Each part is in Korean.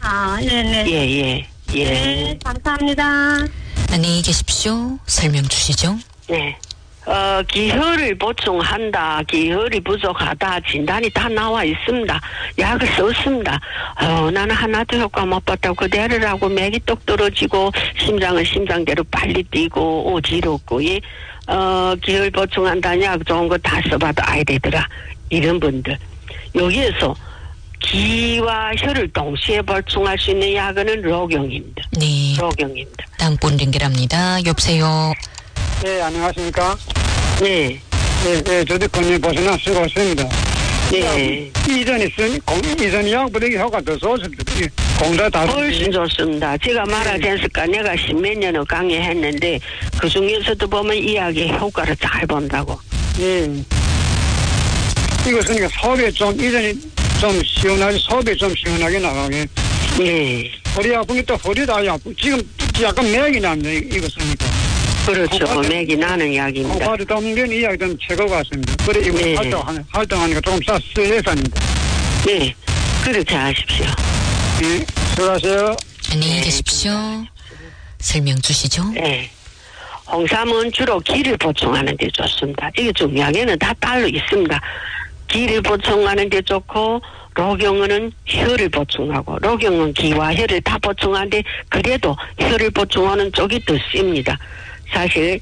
네네. 예. 네, 감사합니다. 안녕히 계십시오. 설명 주시죠. 네. 기혈을 보충한다, 기혈이 부족하다, 진단이 다 나와 있습니다. 약을 썼습니다. 나는 하나도 효과 못 봤다고 그대로 하고 맥이 똑 떨어지고, 심장은 심장대로 빨리 뛰고, 어지럽고, 기혈 보충한다는 약 좋은 거 다 써봐도 아야 되더라. 이런 분들. 여기에서 기와 혈을 동시에 보충할 수 있는 약은 로경입니다. 네. 로경입니다. 다음 분 연결합니다. 여보세요. 네, 안녕하십니까? 네. 네, 저도 건강 보시나 쓰고 있습니다. 네. 이전 약보다 효과 더 좋습니다. 공사 다 훨씬 좋습니다. 제가 말하지 않습니까? 내가 십몇 년을 강의했는데 그 중에서도 보면 이 약의 효과를 잘 본다고. 예. 이거 쓰니까 소변 좀 이전에 좀 시원하게 소변 좀 시원하게 나가게. 네. 허리 아픈 게 또 허리도 아프고 지금 약간 맥이 납니다. 이거 쓰니까. 그렇죠. 맥이 나는 약입니다. 공파도 담는 이 약이 좀 최고 같습니다. 그래 이거 네. 활동하니까 조금 쓰레산입니다. 네. 그렇게 하십시오. 네. 수고하세요. 안녕히 네. 계십시오. 설명 주시죠. 네. 홍삼은 주로 기를 보충하는 데 좋습니다. 이게 중요하게는 다 따로 있습니다. 기를 보충하는 데 좋고 로경은 혈을 보충하고 로경은 기와 혈을 다 보충하는데 그래도 혈을 보충하는 쪽이 더 씁니다. 사실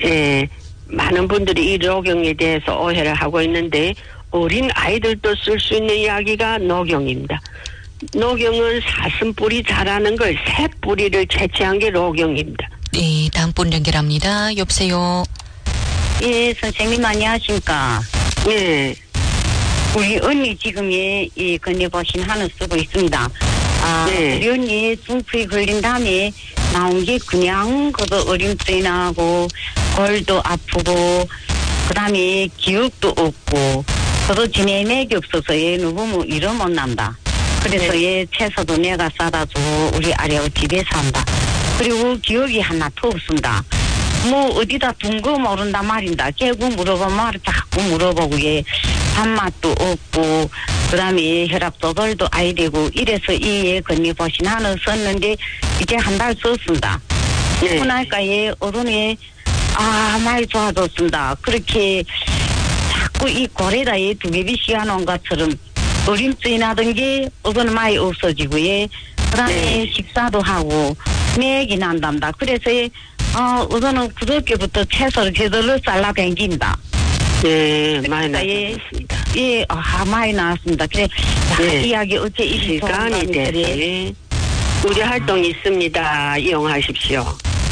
많은 분들이 이 로경에 대해서 오해를 하고 있는데 어린 아이들도 쓸 수 있는 약이가 노경입니다. 노경은 사슴뿌리 자라는 걸 새 뿌리를 채취한 게 로경입니다. 네, 다음 분 연결합니다. 여보세요. 예, 선생님 안녕하십니까? 네. 우리 언니 지금 이 건네보신 하나 쓰고 있습니다. 네. 우리 언니 중풍이 걸린 다음에 나온 게 그냥 그도 어림증이 나고 골도 아프고 그 다음에 기억도 없고 그도 지내맥이 없어서 얘 누구면 이름 못 난다. 그래서 얘 채소도 내가 싸다 주고 우리 아래하고 집에 산다. 그리고 기억이 하나도 없습니다. 뭐 어디다 둔 거 모른다 말인다. 결국 물어보면 자꾸 물어보고 얘 밥맛도 없고 그다음에 혈압 조절도 아야 되고 이래서 이에 건네보신 하나 썼는데 이제 한 달 썼습니다. 네. 그러니까 얘 어른이 많이 좋아졌습니다. 그렇게 자꾸 이 고래다 얘 두개비 씌워놓은 것처럼 어림증이 나던 게 어른 많이 없어지고 얘 그다음에 네. 식사도 하고 맥이 난답니다. 그래서 얘 우선은 그저께부터 채소를 제대로 잘라 댕깁니다. 네, 많이 예. 나왔습니다. 예, 많이 나왔습니다. 그래, 네. 이야기 어째 이 시간이 돼서 우리 활동이 있습니다. 이용하십시오.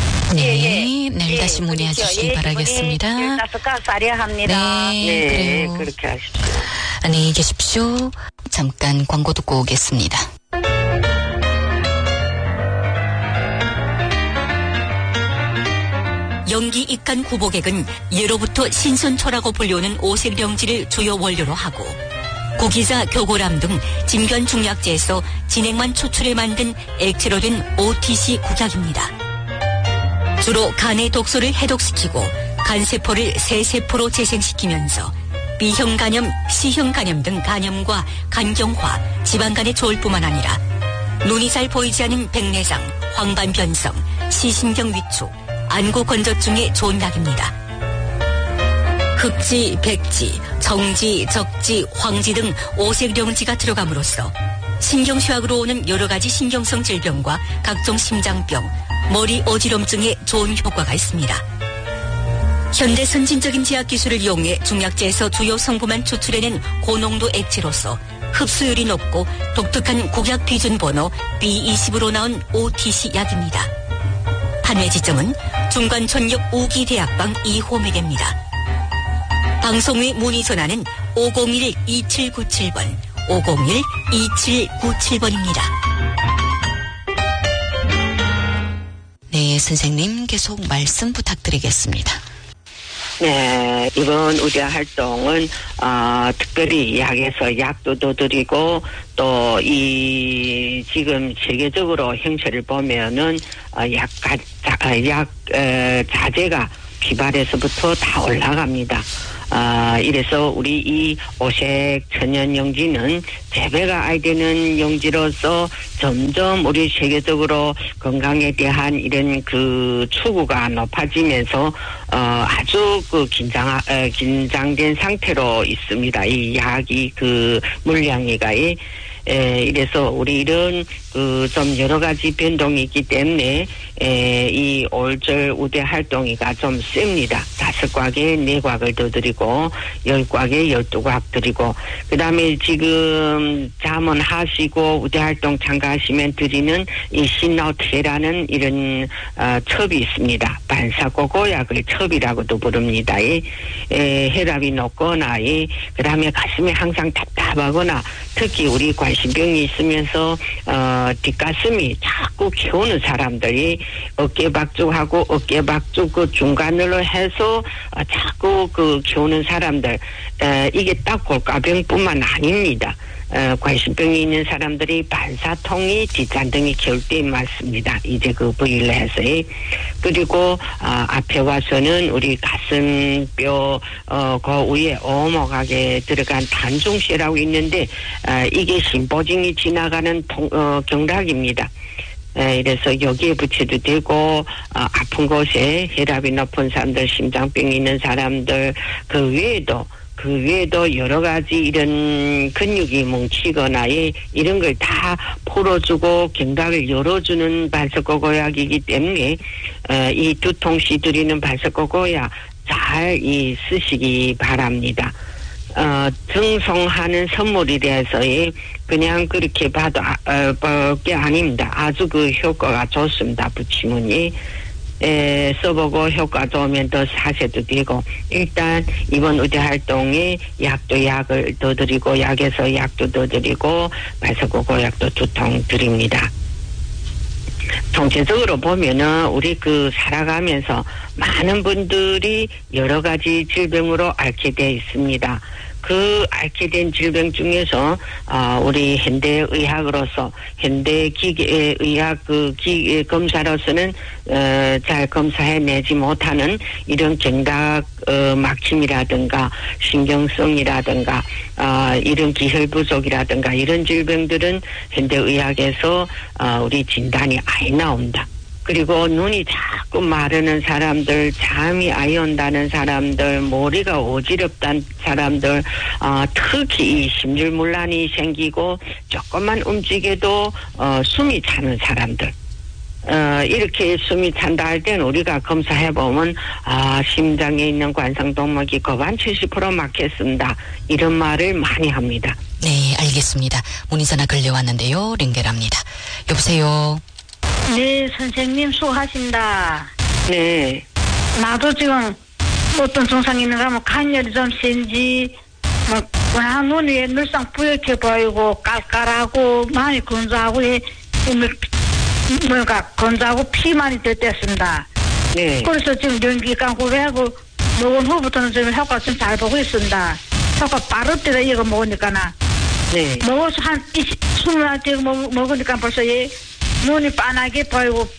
네, 내일 다시 문의해 주시기 바라겠습니다. 15가지 싸려 합니다. 네, 네, 그래요. 그렇게 하십시오. 안녕히 계십시오. 잠깐 광고 듣고 오겠습니다. 연기 입간 구복액은 예로부터 신선초라고 불리우는 오색령지를 주요 원료로 하고 구기자, 교고람 등 진변 중약제에서 진액만 추출해 만든 액체로 된 OTC 국약입니다. 주로 간의 독소를 해독시키고 간세포를 새세포로 재생시키면서 B형 간염, C형 간염 등 간염과 간경화, 지방간에 좋을 뿐만 아니라 눈이 잘 보이지 않은 백내장, 황반변성, 시신경 위축, 안구 건조증에 좋은 약입니다. 흑지, 백지, 정지, 적지, 황지 등 오색령지가 들어감으로써 신경쇠약으로 오는 여러 가지 신경성 질병과 각종 심장병, 머리 어지럼증에 좋은 효과가 있습니다. 현대 선진적인 제약 기술을 이용해 중약제에서 주요 성분만 추출해낸 고농도 액체로서 흡수율이 높고 독특한 국약 비준 번호 B20으로 나온 OTC 약입니다. 판매 지점은 중관촌역 우기대학방 2호매개입니다. 방송의 문의 전화는 501-2797번, 501-2797번입니다. 네, 선생님 계속 말씀 부탁드리겠습니다. 네, 이번 우리 활동은 특별히 약에서 약도 더 드리고 또 이 지금 세계적으로 형체를 보면은 자재가 비발에서부터 다 올라갑니다. 이래서 우리 이 오색 천연 용지는 재배가 안 되는 용지로서 점점 우리 세계적으로 건강에 대한 이런 그 추구가 높아지면서 아주 그 긴장된 상태로 있습니다. 이 약이 그 물량이가 이래서 우리 이런 그 좀 여러 가지 변동이 있기 때문에 이 올절 우대 활동이가 좀 셉니다. 5곽에 4곽을 더 드리고 10곽에 12곽 드리고 그다음에 지금 자문하시고 우대 활동 참가하시면 드리는 이 신노트라는 이런 첩이 있습니다. 반사고고약을 첩이라고도 부릅니다. 혈압이 높거나 그다음에 가슴이 항상 답답하거나 특히 우리 관심병이 있으면서 뒷가슴이 자꾸 키우는 사람들이 어깨박죽하고 어깨박죽 그 중간으로 해서 자꾸 그 키우는 사람들 이게 딱 골가병뿐만 아닙니다. 관심병이 있는 사람들이 반사통이 뒷잔등이 겨울 때 맞습니다. 이제 그 부위를 해서 그리고 앞에 와서는 우리 가슴뼈 그 위에 오목하게 들어간 단중시라고 있는데 이게 심보증이 지나가는 경락입니다. 이래서 여기에 붙여도 되고 아픈 곳에 혈압이 높은 사람들, 심장병이 있는 사람들 그 외에도 여러 가지 이런 근육이 뭉치거나 이런 걸 다 풀어주고 경락을 열어주는 반석고고약이기 때문에 이 두통시 드리는 반석고고약 잘 쓰시기 바랍니다. 증송하는 선물이 돼서 그냥 그렇게 봐도 게 아닙니다. 아주 그 효과가 좋습니다. 붙이문이 써보고 효과 좋으면 더 사셔도 되고 일단 이번 의대 활동에 약을 더 드리고 약에서 약도 더 드리고 발석고고약도 2통 드립니다. 전체적으로 보면은 우리 그 살아가면서 많은 분들이 여러 가지 질병으로 앓게 돼 있습니다. 그 앓게 된 질병 중에서 우리 현대의학으로서 현대기계의학 그 검사로서는 잘 검사해내지 못하는 이런 경락 막힘이라든가 신경성이라든가 이런 기혈 부족이라든가 이런 질병들은 현대의학에서 우리 진단이 아예 나옵니다. 그리고 눈이 자꾸 마르는 사람들, 잠이 아예 온다는 사람들, 머리가 어지럽다는 사람들, 특히 이 심줄문란이 생기고 조금만 움직여도 숨이 차는 사람들. 이렇게 숨이 찬다 할 때는 우리가 검사해보면 심장에 있는 관상동맥이 거반 70% 막혔습니다. 이런 말을 많이 합니다. 네, 알겠습니다. 문의전화 걸려왔는데요. 연결합니다. 여보세요. 네, 선생님 수고하십니다. 네. 나도 지금 어떤 증상이 있는가 하면 간열이 좀 센지 그냥 눈이 늘상 뿌옇게 보이고 깔깔하고 많이 건조하고 건조하고 피만이 됐습니다. 네. 그래서 지금 연기 감고하고 먹은 후부터는 좀 효과 좀 잘 보고 있습니다. 효과 빠를 때다 이거 먹으니까나. 네. 먹어서 한 20분 되고 먹으니까 벌써 눈이 빤하게 보이고.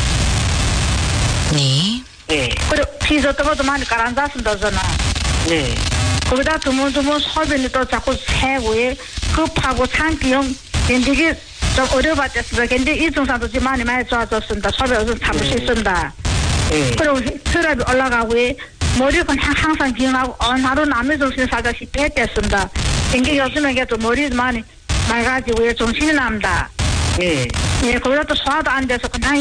네. 네. 그리고 피졌던 것도 많이 가라앉았습니다, 저는. 네. 거기다 드문드문 소변이 또 자꾸 새고, 급하고 참기형, 견디기 좀 어려웠겠습니다. 근데 이 증상도 지금 많이 좋아졌습니다. 소변을 좀 참을 수 있습니다. 네. 그리고 혈압이 올라가고, 머리가 그냥 항상 기억하고, 하루 남의 정신이 살다시피 했겠습니다. 근데 요즘에 또 머리 많이 맑아지고, 정신이 납니다. 네. 예, 거기다 또 소화도 안 돼서 그냥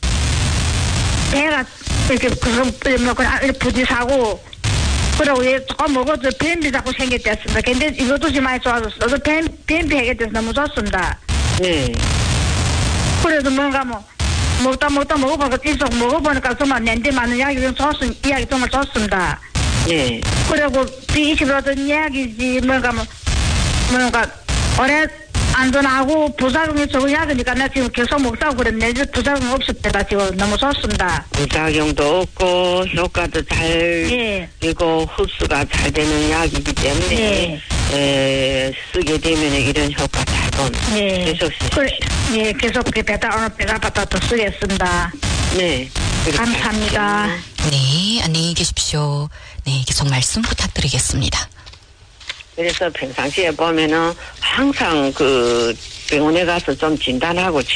배가 이렇게 그냥 부딪하고 그러고 조금 먹어도 변비 자꾸 생겼댔습니다. 근데 이것도 좀 많이 좋아졌어. 저도 변비 해결돼서 너무 좋습니다. 네. 그래도 뭔가 먹다 먹어보니까 계속 먹어보니까 정말 냄새 많은 약이 좋습니다. 이야기 정말 좋습니다. 네. 그리고 B21도 약이지 뭔가 오래 안전하고 부작용이 적은 약이니까 나 지금 계속 먹자고 그랬는데 이제 부작용 없을 때가 지금 너무 좋습니다. 부작용도 없고 효과도 잘 되고 흡수가 잘 되는 약이기 때문에 쓰게 되면 이런 효과 잘 봅니다. 계속 쓰십시오. 계속 배달 오늘 배가 받아 또 쓰겠습니다. 네. 감사합니다. 네, 안녕히 계십시오. 네, 계속 말씀 부탁드리겠습니다. 그래서 평상시에 보면은 항상 그 병원에 가서 좀 진단하고